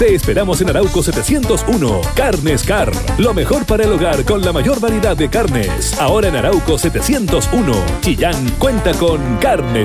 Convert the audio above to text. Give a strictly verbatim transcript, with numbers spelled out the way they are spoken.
Te esperamos en Arauco setecientos uno. Carnes Car. Lo mejor para el hogar con la mayor variedad de carnes. Ahora en Arauco setecientos uno. Chillán cuenta con Carnes